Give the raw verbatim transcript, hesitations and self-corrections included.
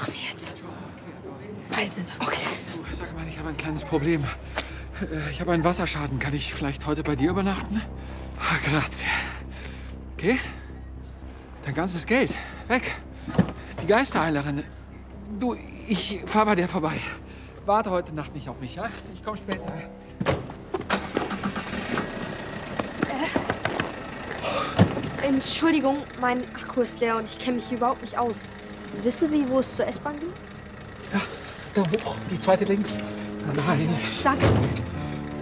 machen wir jetzt? Beide. Okay. Du, sag mal, ich habe ein kleines Problem. Ich habe einen Wasserschaden. Kann ich vielleicht heute bei dir übernachten? Ah, grazie. Okay? Dein ganzes Geld. Weg. Die Geisterheilerin. Du, ich fahr bei dir vorbei. Warte heute Nacht nicht auf mich, ja? Ich komme später. Äh, Entschuldigung, mein Akku ist leer und ich kenne mich hier überhaupt nicht aus. Wissen Sie, wo es zur S-Bahn geht? Ja, da hoch. Die zweite links. Nein. Danke.